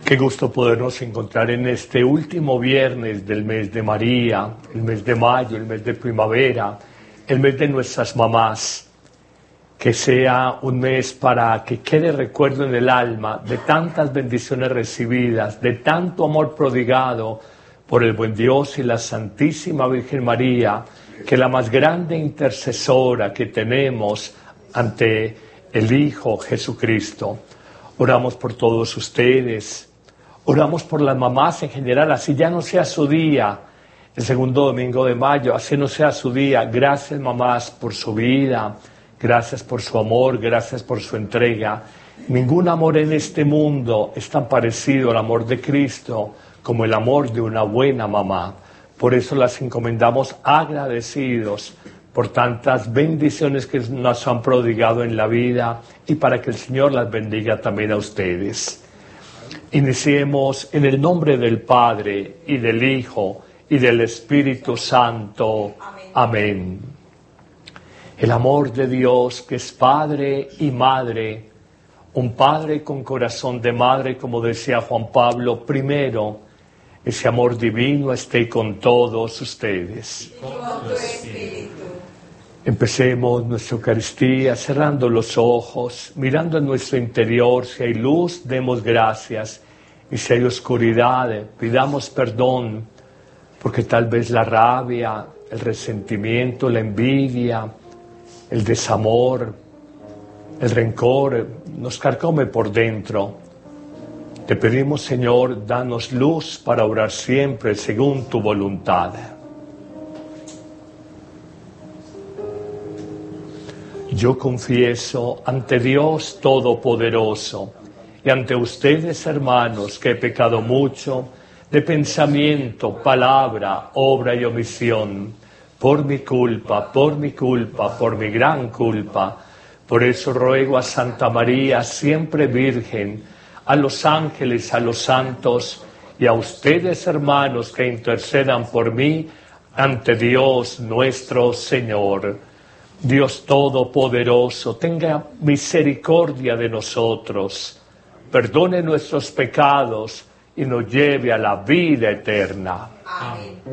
Qué gusto podernos encontrar en este último viernes del mes de María, el mes de mayo, el mes de primavera, el mes de nuestras mamás. Que sea un mes para que quede recuerdo en el alma de tantas bendiciones recibidas, de tanto amor prodigado por el buen Dios y la Santísima Virgen María, que la más grande intercesora que tenemos ante el Hijo Jesucristo. Oramos por todos ustedes, oramos por las mamás en general, así ya no sea su día, el segundo domingo de mayo, así no sea su día. Gracias, mamás, por su vida. Gracias por su amor, gracias por su entrega. Ningún amor en este mundo es tan parecido al amor de Cristo como el amor de una buena mamá. Por eso las encomendamos agradecidos por tantas bendiciones que nos han prodigado en la vida y para que el Señor las bendiga también a ustedes. Iniciemos en el nombre del Padre y del Hijo y del Espíritu Santo. Amén. El amor de Dios, que es Padre y Madre, un Padre con corazón de madre, como decía Juan Pablo I, ese amor divino esté con todos ustedes. Y con tu espíritu. Empecemos nuestra Eucaristía cerrando los ojos, mirando en nuestro interior. Si hay luz, demos gracias, y si hay oscuridad, pidamos perdón, porque tal vez la rabia, el resentimiento, la envidia, el desamor, el rencor nos carcome por dentro. Te pedimos, Señor, danos luz para orar siempre según tu voluntad. Yo confieso ante Dios Todopoderoso y ante ustedes, hermanos, que he pecado mucho de pensamiento, palabra, obra y omisión. Por mi culpa, por mi gran culpa. Por eso ruego a Santa María, siempre Virgen, a los ángeles, a los santos y a ustedes, hermanos, que intercedan por mí ante Dios nuestro Señor. Dios Todopoderoso, tenga misericordia de nosotros, perdone nuestros pecados y nos lleve a la vida eterna. Amén.